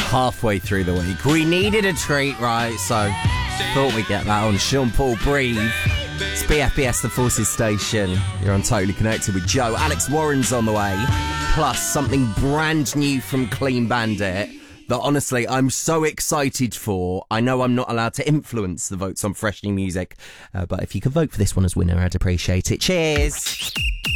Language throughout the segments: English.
halfway through the week. We needed a treat, right? So thought we'd get that on Sean Paul Breathe. It's BFBS, the Forces Station. You're on Totally Connected with Joe. Alex Warren's on the way. Plus something brand new from Clean Bandit that honestly I'm so excited for. I know I'm not allowed to influence the votes on fresh new music, but if you could vote for this one as winner, I'd appreciate it. Cheers!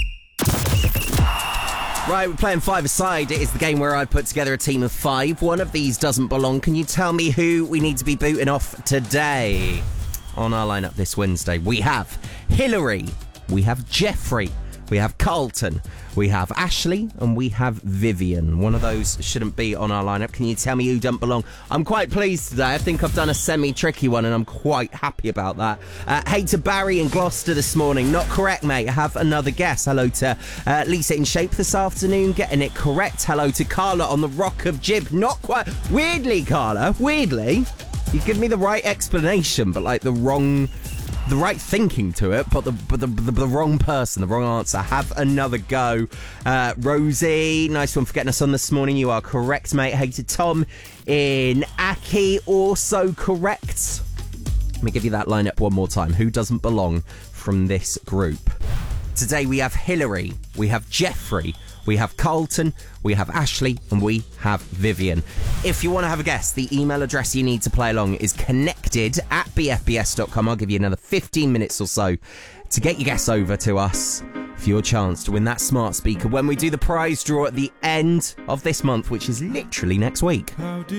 Right, we're playing five-a-side. It is the game where I put together a team of 5. One of these doesn't belong. Can you tell me who we need to be booting off today? On our lineup this Wednesday, we have Hillary, we have Jeffrey, we have Carlton, we have Ashley, and we have Vivian. One of those shouldn't be on our lineup. Can you tell me who doesn't belong? I'm quite pleased today. I think I've done a semi-tricky one, and I'm quite happy about that. Hey to Barry in Gloucester this morning. Not correct, mate. Have another guess. Hello to Lisa in Shape this afternoon. Getting it correct. Hello to Carla on the Rock of Jib. Not quite. Weirdly, Carla. Weirdly. You give me the right explanation, but like the right thinking to it, but the wrong person, the wrong answer. Have another go. Rosie, nice one for getting us on this morning. You are correct, mate. Hey to Tom in Aki, also correct. Let me give you that lineup one more time. Who doesn't belong from this group? Today we have Hillary, we have Jeffrey, we have Carlton, we have Ashley, and we have Vivian. If you want to have a guess, the email address you need to play along is connected@bfbs.com. I'll give you another 15 minutes or so to get your guess over to us for your chance to win that smart speaker when we do the prize draw at the end of this month, which is literally next week.